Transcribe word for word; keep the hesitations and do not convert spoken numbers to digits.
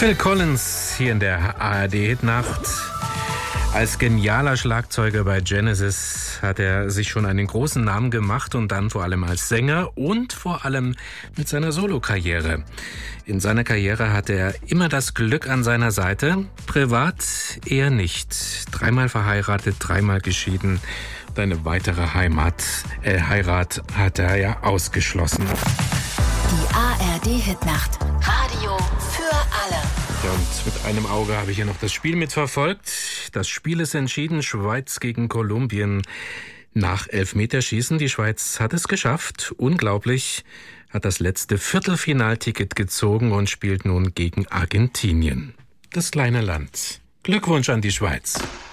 Phil Collins hier in der A R D-Hitnacht. Als genialer Schlagzeuger bei Genesis hat er sich schon einen großen Namen gemacht und dann vor allem als Sänger und vor allem mit seiner Solokarriere. In seiner Karriere hatte er immer das Glück an seiner Seite, privat eher nicht. Dreimal verheiratet, dreimal geschieden. Und eine weitere Heimat, äh, Heirat hat er ja ausgeschlossen. Die A R D-Hitnacht. Radio für alle. Ja, und mit einem Auge habe ich hier noch das Spiel mitverfolgt. Das Spiel ist entschieden, Schweiz gegen Kolumbien nach Elfmeterschießen. Die Schweiz hat es geschafft. Unglaublich, hat das letzte Viertelfinalticket gezogen und spielt nun gegen Argentinien. Das kleine Land. Glückwunsch an die Schweiz.